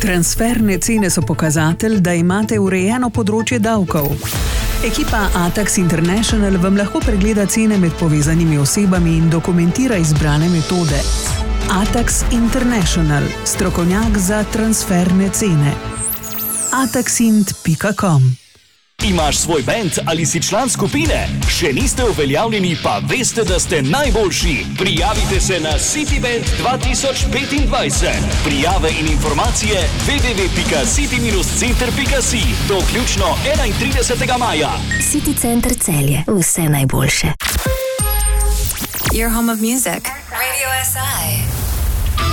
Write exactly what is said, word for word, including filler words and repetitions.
Transferne cene so pokazatelj, da imate urejeno področje davkov. Ekipa Atax International vam lahko pregleda cene med povezanimi osebami in dokumentira izbrane metode. Atax International, strokovnjak za transferne cene. ataxint pika com. Imaš svoj bend ali si član skupine? Še niste uveljavljeni, pa veste, da ste najboljši. Prijavite se na CityBand dva tisoč petindvajset. Prijave in informacije w w w pika city center pika si do vključno enaintridesetega maja. City Center Celje. Vse najboljše. Your home of music. Radio S I.